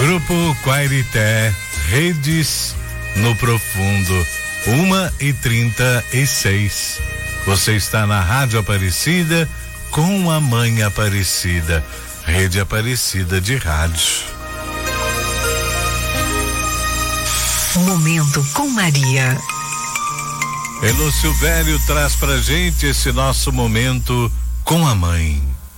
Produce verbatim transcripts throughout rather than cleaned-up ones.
Grupo Quairité, Redes no Profundo, uma e trinta e seis. Você está na Rádio Aparecida com a Mãe Aparecida, Rede Aparecida de Rádio. Momento com Maria. Elô Silvério traz pra gente esse nosso momento com a mãe.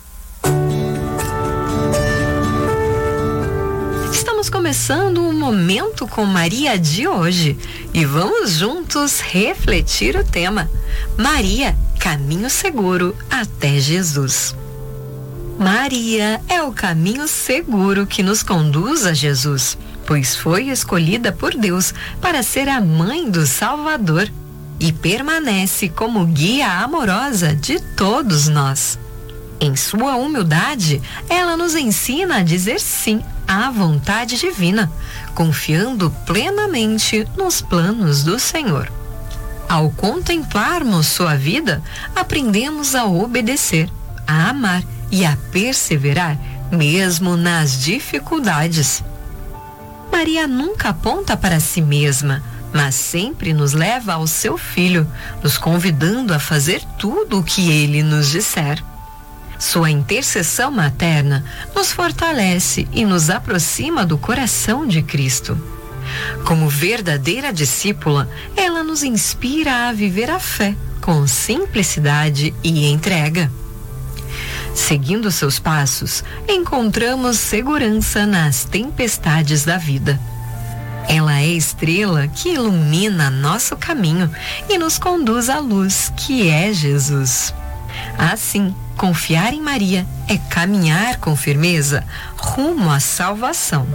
Estamos começando o Momento com Maria de hoje e vamos juntos refletir o tema: Maria, caminho seguro até Jesus. Maria é o caminho seguro que nos conduz a Jesus, pois foi escolhida por Deus para ser a mãe do Salvador e permanece como guia amorosa de todos nós. Em sua humildade, ela nos ensina a dizer sim à vontade divina, confiando plenamente nos planos do Senhor. Ao contemplarmos sua vida, aprendemos a obedecer, a amar e a perseverar, mesmo nas dificuldades. Maria nunca aponta para si mesma, mas sempre nos leva ao seu Filho, nos convidando a fazer tudo o que ele nos disser. Sua intercessão materna nos fortalece e nos aproxima do coração de Cristo. Como verdadeira discípula, ela nos inspira a viver a fé com simplicidade e entrega. Seguindo seus passos, encontramos segurança nas tempestades da vida. Ela é a estrela que ilumina nosso caminho e nos conduz à luz que é Jesus. Assim, confiar em Maria é caminhar com firmeza rumo à salvação.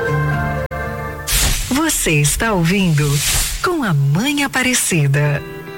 Você está ouvindo com a Mãe Aparecida.